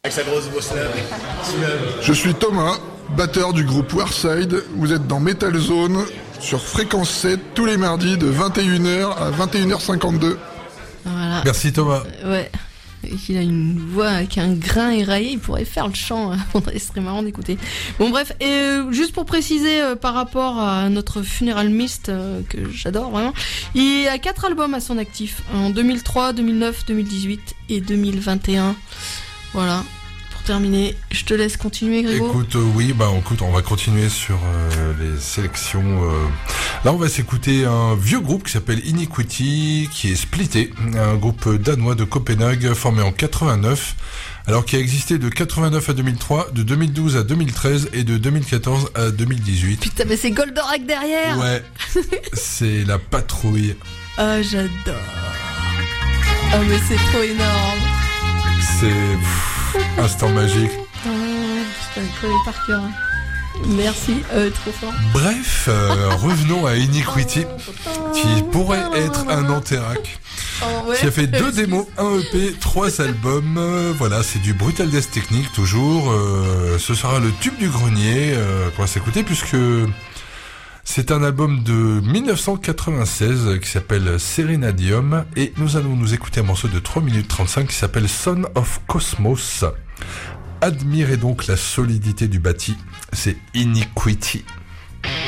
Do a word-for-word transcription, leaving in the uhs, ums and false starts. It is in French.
Avec sa grosse bosse là. Je suis Thomas, batteur du groupe Warside. Vous êtes dans Metal Zone sur Fréquence sept tous les mardis de vingt et une heures à vingt et une heures cinquante-deux. Voilà. Merci Thomas. Euh, ouais. Il a une voix avec un grain éraillé, il pourrait faire le chant, ce serait marrant d'écouter. Bon bref, et euh, juste pour préciser euh, par rapport à notre Funeral Mist, euh, que j'adore vraiment, il a quatre albums à son actif, en deux mille trois, deux mille neuf, deux mille dix-huit et deux mille vingt et un. Voilà, pour terminer, je te laisse continuer Grégo. Écoute, euh, oui, bah écoute, on va continuer sur euh, les sélections. Euh... Là, on va s'écouter un vieux groupe qui s'appelle Iniquity, qui est splitté, un groupe danois de Copenhague formé en quatre-vingt-neuf, alors qui a existé de quatre-vingt-neuf à deux mille trois, de deux mille douze à deux mille treize et de deux mille quatorze à deux mille dix-huit. Putain, mais c'est Goldorak derrière. Ouais, c'est la patrouille. Ah, j'adore. Ah, mais c'est trop énorme. C'est pff, instant magique. Ah, putain, collé par cœur. Merci, euh, trop fort. Bref, euh, revenons à Iniquity, qui pourrait être un Anterac, oh, ouais. qui a fait deux démos, un E P, trois albums. Euh, voilà, c'est du Brutal Death Technique toujours. Euh, ce sera le tube du grenier euh, qu'on va s'écouter, puisque c'est un album de dix-neuf cent quatre-vingt-seize qui s'appelle Serenadium, et nous allons nous écouter un morceau de trois minutes trente-cinq qui s'appelle Son of Cosmos. Admirez donc la solidité du bâti, c'est Iniquity.